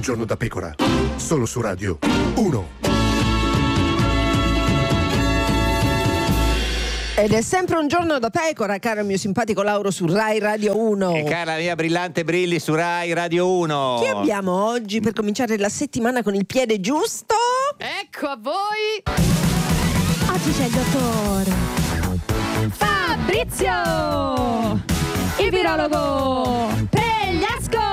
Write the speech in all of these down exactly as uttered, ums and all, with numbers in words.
Un giorno da pecora, solo su Radio uno. Ed è sempre un giorno da pecora, caro il mio simpatico Lauro su Rai Radio uno. E cara mia brillante Brilli su Rai Radio uno. Chi abbiamo oggi per cominciare la settimana con il piede giusto? Ecco a voi! Oggi c'è il dottor Fabrizio, il virologo Pregliasco.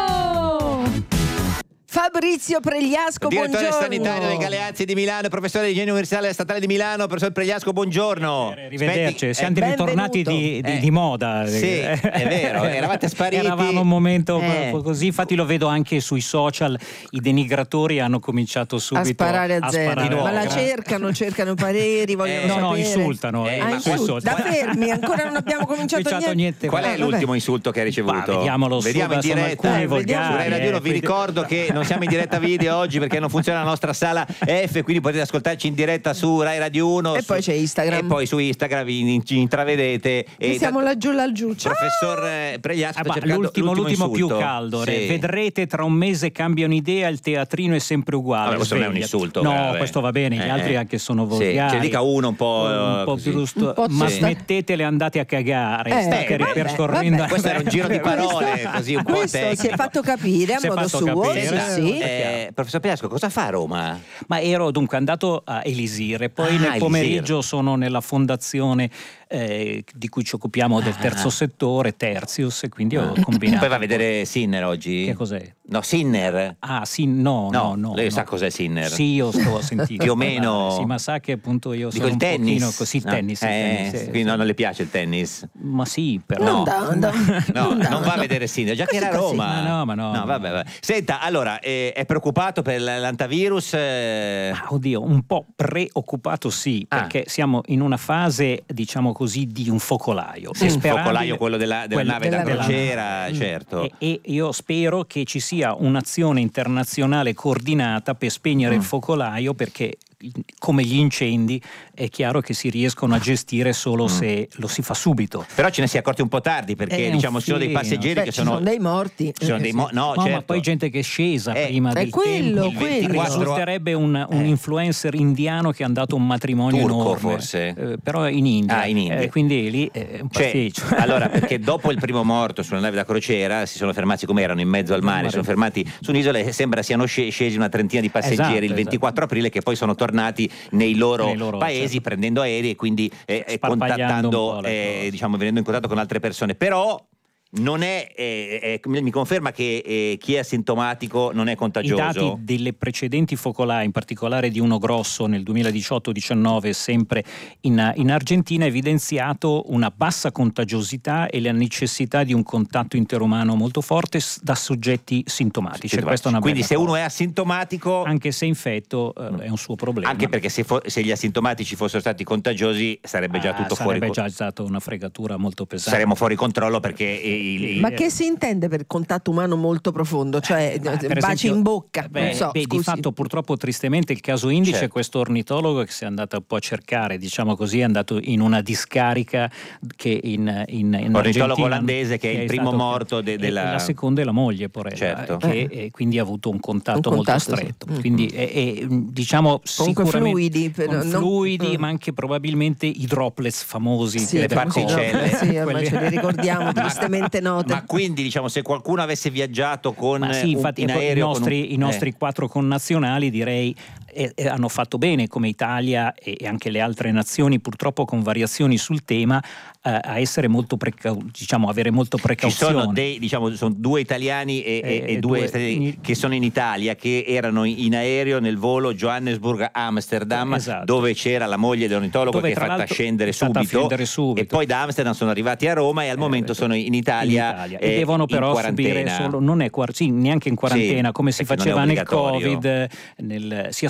Fabrizio Pregliasco, direttore buongiorno. sanitario dei Galeazzi di Milano, professore di igiene universale statale di Milano. Professor Pregliasco, buongiorno. Arrivederci, Aspetti, siamo eh, ritornati di, di, Eh. di moda. Sì, è vero, eravate spariti. Eravamo un momento Eh. così, infatti lo vedo anche sui social, i denigratori hanno cominciato subito a sparare a zero, sparare. nuovo. ma la Grazie. cercano, cercano pareri, vogliono Eh, No, sapere. no, insultano. Eh, Ah, ma insulti. Da fermi, ancora non abbiamo cominciato Cominciato niente. niente. Qual è Ah, vabbè. l'ultimo insulto che hai ricevuto? Ma vediamolo su, Vediamo in sono diretta. alcuni Eh, volgari, Su Rai Radio uno eh, vi quindi- ricordo che non siamo in diretta video oggi perché non funziona la nostra sala F, quindi potete ascoltarci in diretta su Rai Radio uno. E su- poi c'è Instagram. E poi su Instagram vi ci intravedete. Che E siamo da- laggiù laggiù. Ciao! Professor eh, Pregliasco Ah, sta ma cercando l'ultimo, l'ultimo più insulto. caldo. Sì. Vedrete, tra un mese cambiano idea, il teatrino è sempre uguale. Vabbè, questo non è un sveglia. insulto. No, vabbè. questo va bene, gli Eh, altri eh. anche sono Sì, volgari. ce ne dica uno un po', un po' così. più giusto, Un po' ma sì. smettetele, andate a cagare. Eh, State vabbè, ripercorrendo. vabbè. Questo era un giro di parole così un po' Questo tecnico. si è fatto capire a Si è modo fatto suo. capire. Sì, sì. Eh, professor Pregliasco, cosa fa a Roma? Ma ero dunque andato a Elisir, poi Ah, nel Elisir. pomeriggio sono nella fondazione eh, di cui ci occupiamo del terzo settore, Tertius, e quindi ho combinato. Poi va a vedere Sinner oggi? Che cos'è? No, Sinner. Ah sì, no, no, No, no. lei no. sa cos'è Sinner? Sì, io sto a sentire. Più o meno. Sì, ma sa che appunto io Dico sono il un tennis. pochino così, il No. tennis, il Eh, tennis, sì, quindi sì. no, non le piace il tennis? Ma sì, però. No. Non da- da- No, da- non va a vedere Sinner, già che Così, era a così. Roma. Ma no, ma no. No, vabbè, vabbè. Senta, allora, eh, è preoccupato per l'antivirus? Eh... Ah, oddio, un po' preoccupato sì, Ah. perché siamo in una fase, diciamo così, di un focolaio. Sì, È il sperabile- focolaio, quello della, della quello nave da della- crociera, certo. E, e io spero che ci sia un'azione internazionale coordinata per spegnere Mm. il focolaio, perché come gli incendi è chiaro che si riescono a gestire solo Mm. se lo si fa subito. Però ce ne si è accorti un po' tardi perché È un diciamo ci sono dei filino. passeggeri Beh, che ci sono, sono dei morti. ci sono dei mo- no, No, certo. ma poi gente che è scesa Eh, prima è del quello, tempo. quello. ventiquattro Risulterebbe un, un Eh. influencer indiano che è andato a un matrimonio Turco, enorme, forse? eh, però in India. Ah, in India. Eh, quindi lì è un Cioè, pasticcio. allora, perché dopo il primo morto sulla nave da crociera si sono fermati, come erano in mezzo al mare, si sono fermati su un'isola e sembra siano sce- scesi una trentina di passeggeri Esatto, il ventiquattro aprile, che poi sono tornati nei loro, Nei loro, paesi certo. prendendo aerei e quindi eh, eh, Sparpagliando un contattando, po' le eh, cose. diciamo, venendo in contatto con altre persone. Però non è, eh, eh, mi conferma che eh, chi è asintomatico non è I contagioso? dati delle precedenti focolai, in particolare di uno grosso nel duemiladiciotto diciannove, sempre in, in Argentina, ha evidenziato una bassa contagiosità e la necessità di un contatto interumano molto forte s- da soggetti sintomatici. Sì, Questa è una quindi bella se uno cosa. è asintomatico, Anche se infetto eh, è un suo problema. anche perché se, fo- se gli asintomatici fossero stati contagiosi sarebbe già Ah, tutto fuori, sarebbe co- già stata una fregatura molto pesante. saremmo fuori controllo perché i- i- Ma che si intende per contatto umano molto profondo? Cioè, Ma, per baci esempio, in bocca? beh, non so, beh, di scusi. fatto purtroppo tristemente il caso indice Certo. è questo ornitologo che si è andato un po' a cercare, diciamo così, è andato in una discarica che in, in, in Ornitologo Argentina, olandese che è il primo stato- morto de- e della- la seconda è la moglie, porella, Certo. che Eh. eh, quindi ha avuto un contatto, Un molto contatto, sì. stretto. Mm. Quindi è, è, diciamo Comunque sicuramente fluidi, per- con non- fluidi, mm. ma anche probabilmente i droplets famosi, Sì, le per sì, no, particelle. sì, ormai Quelli- ce li ricordiamo tristemente note. Ma quindi diciamo se qualcuno avesse viaggiato con Ma sì, un- infatti in ecco, aereo i nostri, con un- i nostri eh. quattro connazionali direi eh, eh, hanno fatto bene, come Italia e, e anche le altre nazioni, purtroppo con variazioni sul tema, eh, a essere molto precau- diciamo avere molto Ci precauzione. sono dei, diciamo, sono due italiani e, e- Eh, e due, due- stranieri che sono in Italia, che erano in aereo nel volo Johannesburg-Amsterdam, Esatto. dove c'era la moglie dell'ornitologo Dove, che è tra fatta l'altro, scendere è stata subito, scendere subito. e poi da Amsterdam sono arrivati a Roma e al Eh, momento sono in Italia, in Italia. eh, e devono in però subire quarantena. solo, non è quar- sì, neanche in quarantena, Sì, come si perché non è faceva nel obbligatorio. Covid, nel, sia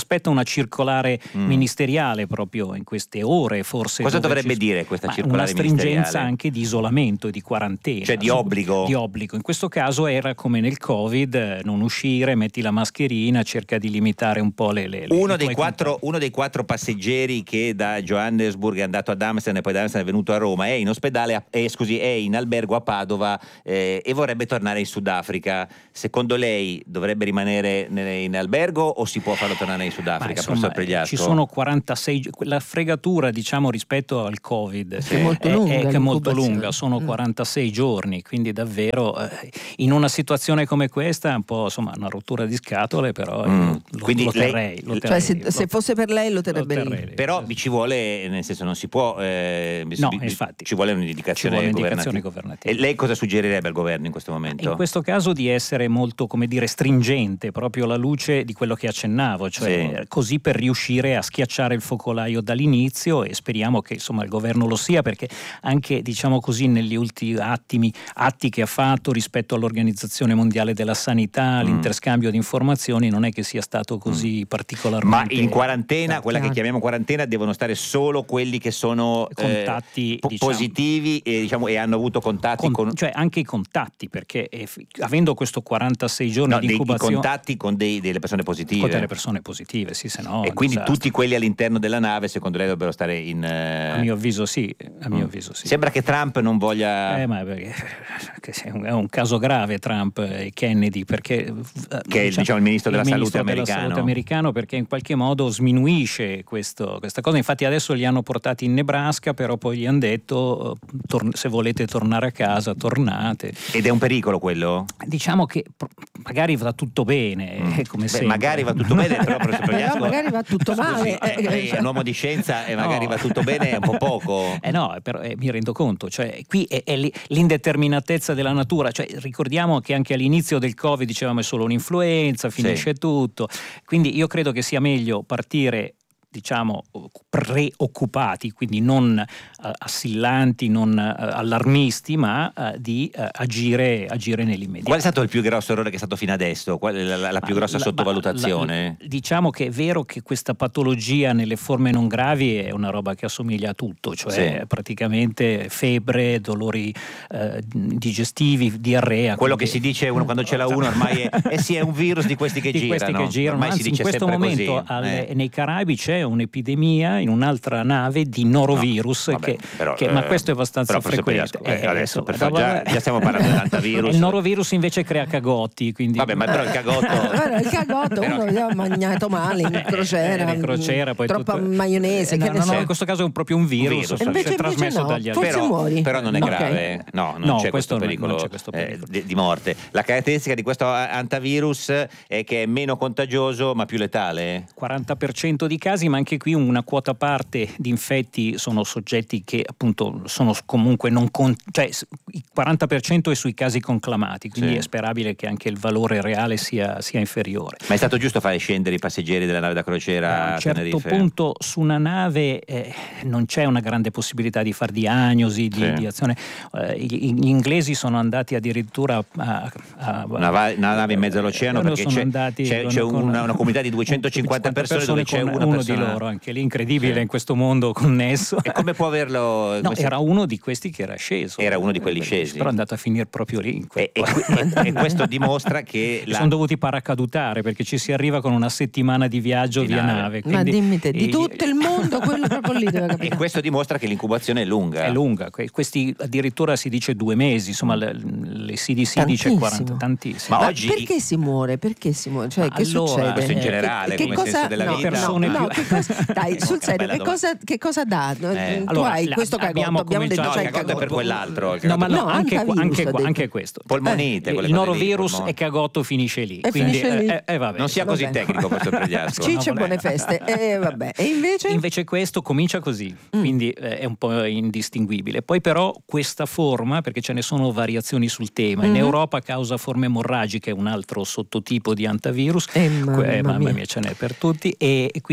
aspetta una circolare Mm. ministeriale proprio in queste ore, forse. Cosa dove dovrebbe ci- dire questa Ma circolare una stringenza ministeriale? anche di isolamento e di quarantena. Cioè di Su- obbligo? Di obbligo. In questo caso era come nel Covid, eh, non uscire, metti la mascherina, cerca di limitare un po' le... le le- Uno i dei, tuoi quattro, contatti. uno dei quattro passeggeri che da Johannesburg è andato ad Amsterdam e poi da Amsterdam è venuto a Roma è in ospedale, a- eh, scusi, è in albergo a Padova eh, e vorrebbe tornare in Sudafrica. Secondo lei dovrebbe rimanere ne- in albergo o si può farlo tornare in Ma, Sudafrica, insomma, professor Pregliasco? ci sono quarantasei gi- la fregatura, diciamo, rispetto al Covid Che è molto lunga che è molto l'incubazione. lunga, sono Mm. quarantasei giorni, quindi davvero eh, in una situazione come questa è un po', insomma, una rottura di scatole, però eh, Mm. lo, Quindi lo lei- terrei, lo Cioè, terrei, se, lo- se fosse per lei lo lo terrebbe lì. terrei. Però vi ci vuole, nel senso non si può, eh, bi- No, bi- infatti. ci vuole un'indicazione, Ci vuole un'indicazione governativa. governativa. E lei cosa suggerirebbe al governo in questo momento? In questo caso di essere molto, come dire, stringente, proprio alla luce di quello che accennavo, cioè Sì. così per riuscire a schiacciare il focolaio dall'inizio, e speriamo che insomma il governo lo sia, perché anche, diciamo così, negli ultimi attimi, atti che ha fatto rispetto all'Organizzazione Mondiale della Sanità, Mm. l'interscambio di informazioni, non è che sia stato così Ma particolarmente... in quarantena, quella che chiaro. chiamiamo quarantena, devono stare solo quelli che sono eh, Contatti, po- diciamo. positivi e, diciamo, e hanno avuto contatti Con- con, cioè anche i contatti, perché eh, f- avendo questo quarantasei giorni no, di dei, i incubazione contatti con dei- delle persone positive. con delle persone positive, sì, se no e è un quindi disastro. tutti quelli all'interno della nave, secondo lei, dovrebbero stare in. eh, A mio avviso sì, a mio mm. avviso sì. Sembra che Trump non voglia. Eh, ma perché, che è un- è un caso grave Trump e Kennedy, perché eh, Che è il, diciamo, il ministro della salute ministro della americano. salute americano, perché in qualche modo sminuisce questo- questa cosa. Infatti adesso li hanno portati in Nebraska, però poi gli hanno detto eh, tor- se volete tornare a casa tornate. Ed è un pericolo quello? Diciamo che pro- magari va tutto bene, eh, come Beh, sempre. magari va tutto bene, però professor Però Pregliasco- magari va tutto Scusi, male. eh, lei è un uomo di scienza e magari No. va tutto bene, è un po' poco. Eh no, però eh, mi rendo conto, cioè qui è, è li- l'indeterminatezza della natura, cioè ricordiamo che anche all'inizio del Covid dicevamo è solo un'influenza, finisce tutto, quindi io credo che sia meglio partire, diciamo, preoccupati, quindi non eh, assillanti, non eh, allarmisti, ma eh, di eh, agire, agire nell'immediato. Qual è stato il più grosso errore che è stato fino adesso? Qual è la, la- la più Ma grossa la- sottovalutazione? la- diciamo che è vero che questa patologia nelle forme non gravi è una roba che assomiglia a tutto, cioè Sì. praticamente febbre, dolori eh, digestivi, diarrea. Quello che quindi- si dice uno quando ce l'ha uno ormai è eh sì, è un virus di questi che di girano. questi che girano. Ormai Anzi, si dice in questo sempre momento così. alle- Eh. nei Caraibi c'è un'epidemia in un'altra nave di norovirus, No, vabbè, che, però, che- ma eh, questo è abbastanza però, professor frequente. Pregliasco, eh, adesso, per insomma, favore, già- già stiamo parlando di antivirus. Il norovirus invece crea cagotti, quindi Vabbè, ma però il cagotto. Guarda, il cagotto Però- uno aveva mangiato male in crociera, Eh, in crociera, poi troppa tutto- maionese, Eh, che no, ne no, so. no, in questo caso è un- proprio un virus, virus. cioè, E invece- trasmesso invece no, dagli forse altri. però, muori. però non è No, grave, no, non No, c'è questo questo non- pericolo, non c'è questo eh, pericolo. di, di morte. La caratteristica di questo a- antivirus è che è meno contagioso ma più letale? quaranta per cento di casi, ma anche qui una quota parte di infetti sono soggetti che appunto sono comunque non con, cioè il quaranta per cento è sui casi conclamati, quindi Sì. è sperabile che anche il valore reale sia, sia inferiore. Ma è stato giusto fare scendere i passeggeri della nave da crociera A a un certo Tenerife? punto su una nave eh, non c'è una grande possibilità di far diagnosi, di, Sì. di azione. Eh, gli, gli inglesi sono andati addirittura a, a- Una, va- una nave in mezzo all'oceano loro perché sono c'è, andati c'è- con- c'è con- una, una comunità di duecentocinquanta persone dove c'è con una uno persona. di loro, anche lì incredibile Sì. in questo mondo connesso. E come può averlo? No, come si- era uno di questi che era sceso. Era uno di quelli scesi. Però è andato a finire proprio lì. in quel E, e qui- e- e questo dimostra che la, Sono dovuti paracadutare perché ci si arriva con una settimana di viaggio Di via nave. nave. Ma quindi- dimmi te, di e- tutto il mondo, quello proprio lì deve e capitare. questo dimostra che l'incubazione è lunga. È lunga, que- questi addirittura si dice due mesi, insomma le, le C D C dice Tantissimo. quaranta, tantissimo. Ma Ma oggi- perché si muore? Perché si muore? Cioè, Ma che allora, succede? questo in generale, Che- che come senso della no, vita? persone no, più- che cosa- dai, No, sul che serio, bella che domanda. cosa, che cosa dà? Eh. Tu Allora, hai la- questo cagotto, abbiamo abbiamo detto cominciato- c'è No, il il cagotto è per cagotto. quell'altro. il No, ma cagotto- no, No, anche, antivirus, anche, ha detto. anche questo. Polmonite, Eh, quelle il cose lì, norovirus polmone. e cagotto finisce lì. E quindi, finisce lì. eh, eh, vabbè. Non sia così Vabbè. tecnico, professor Pregliasco. Cicce, No, buone vabbè. feste. E vabbè. E invece? Invece questo comincia così, Mm. quindi eh, è un po' indistinguibile. Poi però questa forma, perché ce ne sono variazioni sul tema, in Mhm. Europa causa forme emorragiche, un altro sottotipo di antivirus, Eh, mamma Que- eh, mamma mia. mia, ce n'è per tutti, e, e qui invece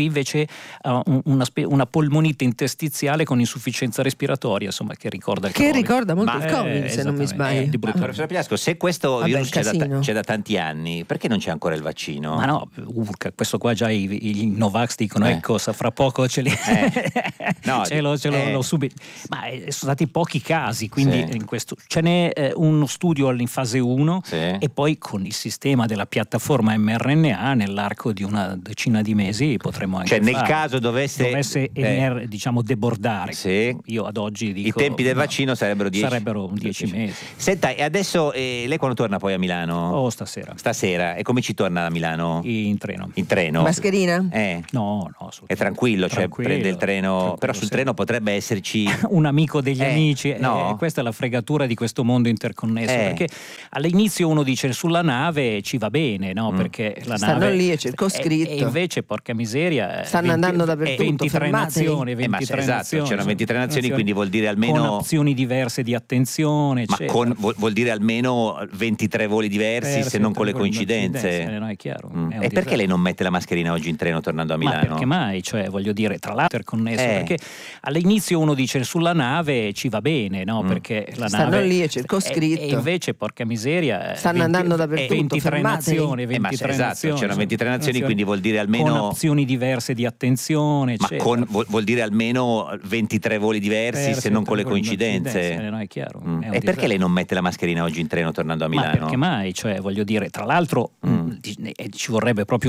anche uh, una, spe- una polmonite interstiziale con insufficienza respiratoria, insomma, che ricorda il Che Covid. ricorda molto Ma- il Covid, eh, se non mi esattamente. sbaglio. Eh, di Ma brutto. professor Piasco, se questo Vabbè, virus il c'è da, casino. c'è da tanti anni, perché non c'è ancora il vaccino? Ma no, urca, questo qua già i, i Novax dicono, Eh. ecco, sa fra poco ce li Eh. No, ce lo, ce lo, eh. lo subito. Ma eh, sono stati pochi casi, quindi Sì. in questo, ce n'è eh, uno studio in fase uno Sì. e poi con il sistema della piattaforma mRNA nell'arco di una decina di mesi potremo anche Cioè, nel farlo. caso dovesse, dovesse eh, ener- diciamo debordare. Sì. Io ad oggi dico I tempi del no, vaccino sarebbero dieci sarebbero dieci mesi. Senta, e adesso eh, lei quando torna poi a Milano? Oh, stasera Stasera. E come ci torna a Milano? in treno. In treno? Mascherina? Eh. No, no, È assolutamente. tranquillo, cioè Tranquillo, prende il treno, tranquillo, però sul sì. treno potrebbe esserci Un amico degli Eh, amici, eh, no? questa è la fregatura di questo mondo interconnesso, Eh. perché all'inizio uno dice sulla nave ci va bene, no? Mm. Perché la Stanno nave lì, è circoscritto. E, e invece, porca miseria, eh, Stanno andando dappertutto, ventitré fermatevi. nazioni, Eh, ma ventitré esatto, nazioni, c'erano ventitré nazioni, quindi vuol dire con almeno opzioni diverse di attenzione, ma eccetera. con, vuol, vuol dire almeno ventitré voli diversi, Diversi, se non con le con le coincidenze. coincidenze, no, è chiaro, Mm. è un E perché disastro. lei non mette la mascherina oggi in treno tornando a Ma Milano? perché mai? Cioè, voglio dire, tra l'altro è connesso, Eh. perché all'inizio uno dice sulla nave ci va bene, no? Mm. Perché la Stanno nave lì, è circoscritto. E, e invece, porca miseria, eh, Stanno andando dappertutto, ventitré fermatevi. nazioni, Eh, ma ventitré esatto, nazioni, c'erano ventitré nazioni, quindi vuol dire con almeno opzioni diverse di attenzione, ma eccetera. con, vuol, vuol dire almeno ventitré voli diversi, Diversi, se non con le con le coincidenze. coincidenze, no, è chiaro, Mm. è un E perché disastro. lei non mette la mascherina oggi in treno tornando a Ma Milano? perché mai? Cioè, voglio dire, tra l'altro Mm. mh, di- eh, ci vorrebbe proprio